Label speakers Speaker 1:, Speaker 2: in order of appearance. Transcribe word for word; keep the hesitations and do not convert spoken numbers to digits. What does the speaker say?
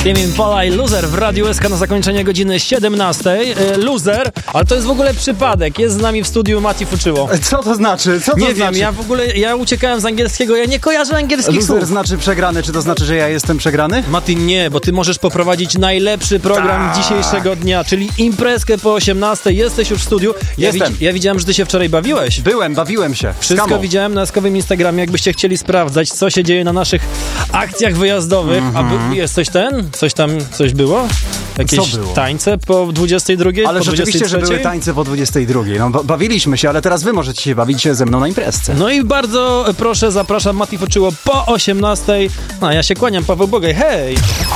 Speaker 1: Tame Impala i Loser w Radiu S K na zakończenie godziny siedemnastej. E, loser, ale to jest w ogóle przypadek. Jest z nami w studiu Mati Fuczyło.
Speaker 2: Co to znaczy? Co to
Speaker 1: nie
Speaker 2: znaczy?
Speaker 1: wiem, ja w ogóle, ja uciekałem z angielskiego, ja nie kojarzę angielskich
Speaker 2: Loser
Speaker 1: słów.
Speaker 2: znaczy przegrany, czy to znaczy, że ja jestem przegrany?
Speaker 1: Mati, nie, bo ty możesz poprowadzić najlepszy program
Speaker 2: Ta.
Speaker 1: dzisiejszego dnia, czyli imprezkę po osiemnastej. Jesteś już w studiu. Ja,
Speaker 2: Jestem.
Speaker 1: widz, ja widziałem, że ty się wczoraj bawiłeś.
Speaker 2: Byłem, bawiłem się.
Speaker 1: Wszystko
Speaker 2: Skamo.
Speaker 1: widziałem na eskowym Instagramie, jakbyście chcieli sprawdzać, co się dzieje na naszych akcjach wyjazdowych.
Speaker 2: Mm-hmm.
Speaker 1: A by, jest coś ten? Coś tam, coś było? Jakieś
Speaker 2: Co było?
Speaker 1: tańce po dwudziestej drugiej?
Speaker 2: Ale
Speaker 1: po
Speaker 2: rzeczywiście,
Speaker 1: dwudziestej
Speaker 2: że
Speaker 1: trzeciej?
Speaker 2: były tańce po dwudziestej drugiej. No, ba- bawiliśmy się, ale teraz wy możecie się bawić ze mną na imprezce.
Speaker 1: No i bardzo proszę, zapraszam Mati Fuczyło po osiemnastej. No, ja się kłaniam, Paweł Bogaj, hej!